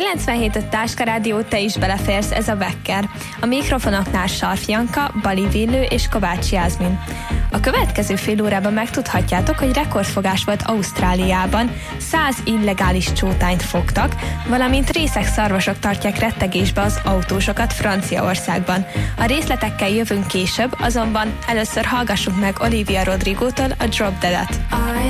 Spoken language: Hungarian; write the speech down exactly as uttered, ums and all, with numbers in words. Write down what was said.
kilencvenhét öt Táska Rádió, te is beleférsz, ez a Vekker. A mikrofonoknál Sarf Janka, Bali Villő és Kovács Jászmin. A következő fél órában megtudhatjátok, hogy rekordfogás volt Ausztráliában, száz illegális csótányt fogtak, valamint részeg szarvasok tartják rettegésbe az autósokat Franciaországban. A részletekkel jövünk később, azonban először hallgassuk meg Olivia Rodrigo-tól a Drop Dead-et.